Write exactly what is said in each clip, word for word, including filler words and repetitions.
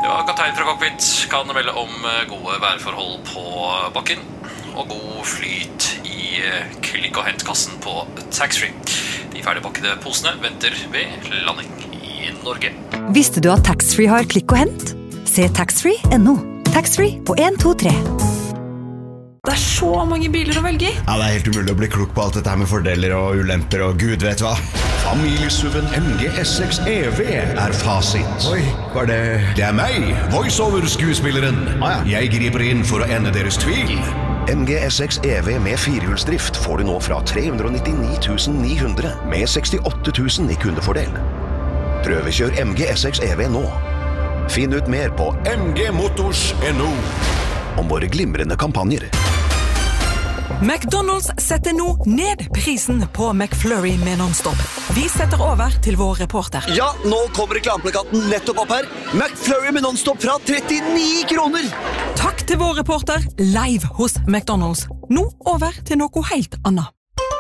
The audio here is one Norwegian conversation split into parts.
Ja, kaptein fra cockpit kan melde om gode værforhold på bakken og god flyt i klikk- og hentkassen på taxfree. De ferdigpakkede posene venter ved landing i Norge. Visste du at taxfree har klikk og hent? Se taxfree punktum no. Taxfree på en to tre. Det er så mange biler å velge i. Ja, det er helt umulig å bli klok på alt dette her med fordeler og ulemper og gud vet hva. Familiesuven M G S seks E V er fasit. Oi, var det... Det er meg, voiceover-skuespilleren. Ah, ja. Jeg griper inn for å ende deres tvil. M G S seks E V med firehjulsdrift får du nå fra tre hundre nittini tusen ni hundre med sekstiåtte tusen i kundefordel. Prøvekjør M G S seks E V nå. Finn ut mer på M G Motors punktum no om våre glimrende kampanjer. McDonald's setter nå ned prisen på McFlurry med non-stop. Vi setter over til vår reporter. Ja, nå kommer reklameplakaten nettopp opp her. McFlurry med non-stop fra trettini kroner. Takk til vår reporter live hos McDonald's. Nå over til noe helt annet.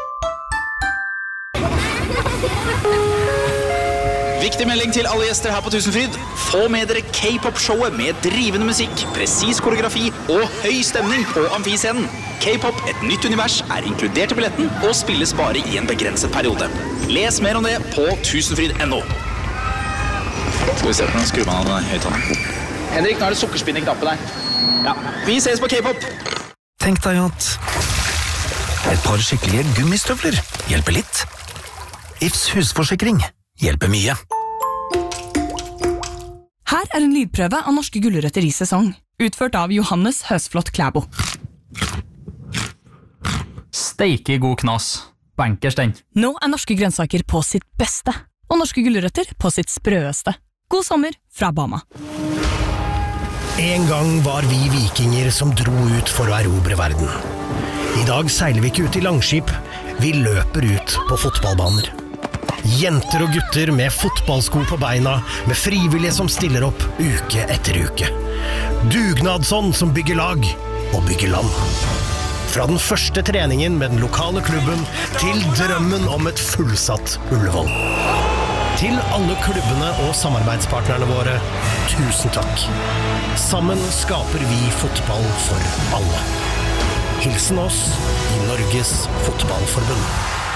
Viktig melding til alle gjester her på Tusenfryd. Få med dere K-pop-showet med drivende musikk, presis koreografi og høy stemning på amfiscenen. K-pop, et nytt univers, er inkludert i billetten og spilles bare i en begrenset periode. Les mer om det på tusenfryd punktum no. Skal vi se på den, skru man av den høyttaleren. Henrik, nå er det sukkerspinn i knappen her. Ja, vi ses på K-pop. Tenk deg at et par skikkelige gummistøvler hjelper litt. Ifs husforsikring hjelper mye. Her er en lydprøve av norske gulrøtter i sesong, utført av Johannes Høsflott Klæbo. Steike god knas. Bankers den. Nå er norske grønnsaker på sitt beste, og norske gulrøtter på sitt sprøeste. God sommer fra Bama. En gang var vi vikinger som dro ut for å erobre verden. I dag seiler vi ikke ut i langskip, vi løper ut på fotballbaner. Jenter og gutter med fotballsko på beina, med frivillige som stiller opp uke etter uke. Dugnadsånd som bygger lag og bygger land. Fra den første treningen med den lokale klubben til drømmen om et fullsatt Ullevål. Til alle klubbene og samarbeidspartnerne våre, tusen takk. Sammen skaper vi fotball for alle. Hilsen oss i Norges Fotballforbund.